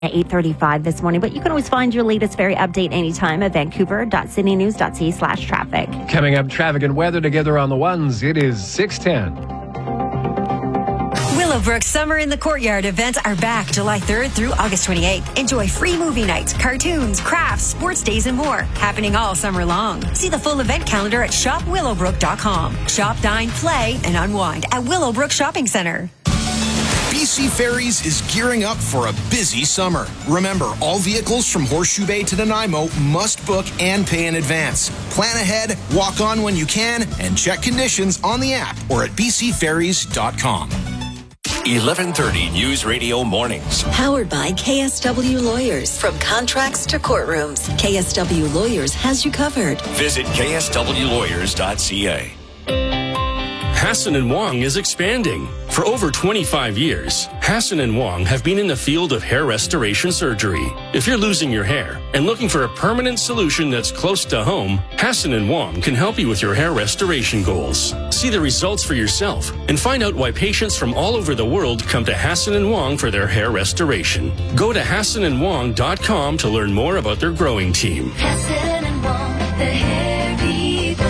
at 8:35 this morning, but you can always find your latest ferry update anytime at vancouver.sydneynews.ca/traffic. Coming up, traffic and weather together on the ones. It is 6:10. Willowbrook Summer in the Courtyard events are back July 3rd through August 28th. Enjoy free movie nights, cartoons, crafts, sports days, and more. Happening all summer long. See the full event calendar at shopwillowbrook.com. Shop, dine, play, and unwind at Willowbrook Shopping Centre. BC Ferries is gearing up for a busy summer. Remember, all vehicles from Horseshoe Bay to Nanaimo must book and pay in advance. Plan ahead, walk on when you can, and check conditions on the app or at bcferries.com. 11:30 News Radio Mornings. Powered by KSW Lawyers. From contracts to courtrooms, KSW Lawyers has you covered. Visit kswlawyers.ca. Hassan & Wong is expanding. For over 25 years, Hassan & Wong have been in the field of hair restoration surgery. If you're losing your hair and looking for a permanent solution that's close to home, Hassan & Wong can help you with your hair restoration goals. See the results for yourself and find out why patients from all over the world come to Hassan & Wong for their hair restoration. Go to HassanandWong.com to learn more about their growing team. Hassan & Wong, the hair people.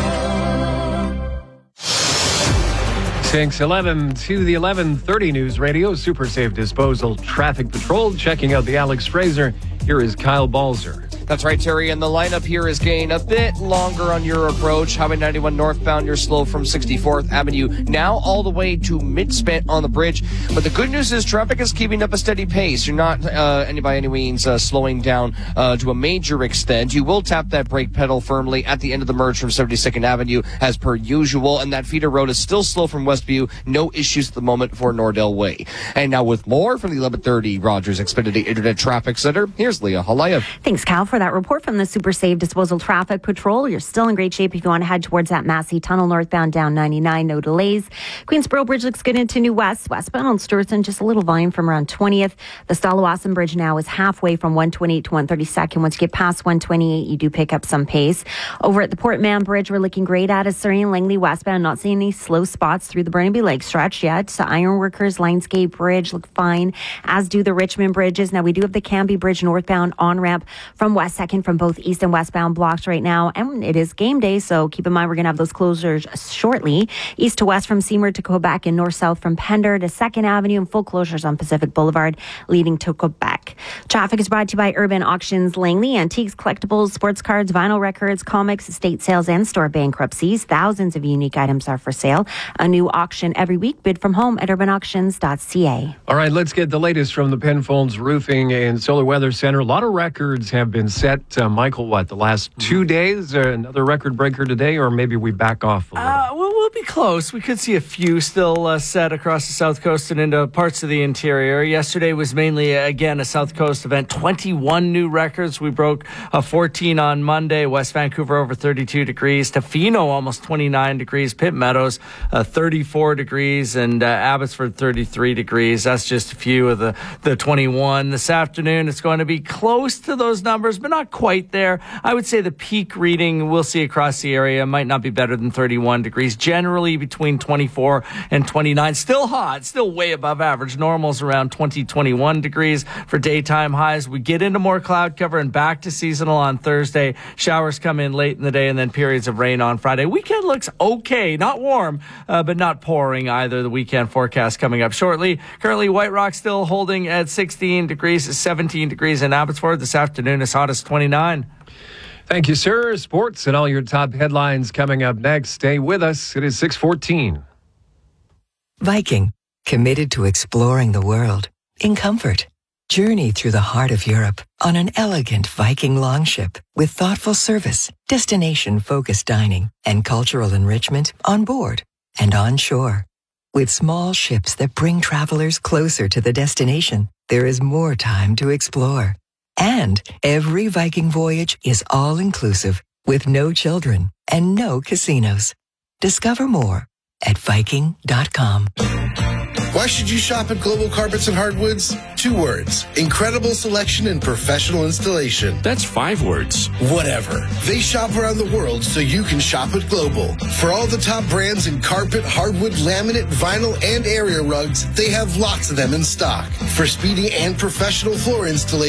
6:11 to the 11:30 News Radio. Super Safe Disposal Traffic Patrol checking out the Alex Fraser. Here is Kyle Balzer. That's right, Terry, and the lineup here is getting a bit longer on your approach. Highway 91 northbound, you're slow from 64th Avenue, now all the way to Mid-Spent on the bridge. But the good news is traffic is keeping up a steady pace. You're not by any means slowing down to a major extent. You will tap that brake pedal firmly at the end of the merge from 72nd Avenue as per usual, and that feeder road is still slow from Westview. No issues at the moment for Nordell Way. And now with more from the 1130 Rogers Xfinity Internet Traffic Center, here's Leah Halayev. Thanks, Cal, for that report from the Super Safe Disposal Traffic Patrol. You're still in great shape if you want to head towards that Massey Tunnel northbound down 99. No delays. Queensboro Bridge looks good into New West. Westbound on Stewartson, just a little volume from around 20th. The Stalawasan Bridge now is halfway from 128 to 132nd. Once you get past 128, you do pick up some pace. Over at the Port Mann Bridge, we're looking great at Surrey and Langley westbound. Not seeing any slow spots through the Burnaby Lake stretch yet. So Ironworkers, Lionsgate Bridge look fine, as do the Richmond bridges. Now we do have the Cambie Bridge northbound on-ramp from West 2nd from both east and westbound blocks right now. And it is game day, so keep in mind we're going to have those closures shortly. East to west from Seymour to Quebec and north-south from Pender to 2nd Avenue, and full closures on Pacific Boulevard leading to Quebec. Traffic is brought to you by Urban Auctions Langley. Antiques, collectibles, sports cards, vinyl records, comics, estate sales, and store bankruptcies. Thousands of unique items are for sale. A new auction every week. Bid from home at urbanauctions.ca. All right, let's get the latest from the Penfolds Roofing and Solar Weather Center. A lot of records have been set. Michael, the last 2 days? Another record breaker today, or maybe we back off a little? We'll be close. We could see a few still set across the South Coast and into parts of the interior. Yesterday was mainly, again, a South Coast event. 21 new records. We broke 14 on Monday. West Vancouver over 32 degrees. Tofino almost 29 degrees. Pitt Meadows 34 degrees. And Abbotsford 33 degrees. That's just a few of the 21. This afternoon, it's going to be close to those numbers, but not quite there. I would say the peak reading we'll see across the area might not be better than 31 degrees. Generally between 24 and 29. Still hot, still way above average. Normal's around 20, 21 degrees for daytime highs. We get into more cloud cover and back to seasonal on Thursday. Showers come in late in the day and then periods of rain on Friday. Weekend looks okay. Not warm, but not pouring either. The weekend forecast coming up shortly. Currently, White Rock still holding at 16 degrees, 17 degrees in Abbotsford. This afternoon, as hot as 29. Thank you, sir. Sports and all your top headlines coming up next. Stay with us. It is 6:14. Viking, committed to exploring the world in comfort. Journey through the heart of Europe on an elegant Viking longship with thoughtful service, destination-focused dining, and cultural enrichment on board and on shore. With small ships that bring travelers closer to the destination, there is more time to explore. And every Viking voyage is all-inclusive with no children and no casinos. Discover more at Viking.com. Why should you shop at Global Carpets and Hardwoods? 2 words. Incredible selection and professional installation. That's 5 words. Whatever. They shop around the world so you can shop at Global. For all the top brands in carpet, hardwood, laminate, vinyl, and area rugs, they have lots of them in stock. For speedy and professional floor installation,